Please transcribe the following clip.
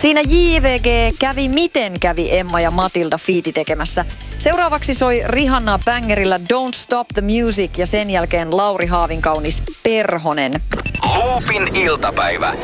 Siinä JVG kävi miten kävi Emma ja Matilda fiiti tekemässä. Seuraavaksi soi Rihanna bängerillä Don't Stop the Music ja sen jälkeen Lauri Haavin kaunis Perhonen. Loopin iltapäivä.